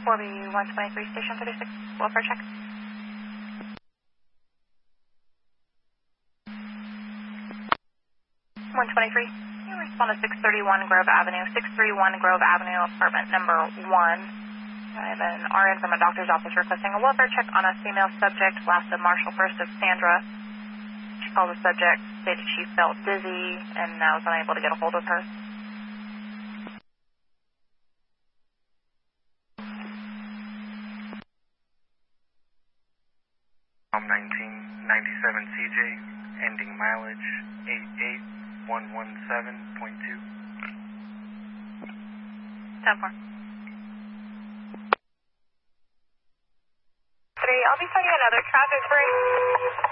4B 123, Station 36, welfare check. 123, you respond to 631 Grove Avenue, 631 Grove Avenue, apartment number 1. I have an RN from a doctor's office requesting a welfare check on a female subject, last of Marshall, first of Sandra. She called the subject, stated she felt dizzy, and I was unable to get a hold of her. I'm 1997 CJ, ending mileage 88117.2. 10-4. 3, I'll be sending another traffic break.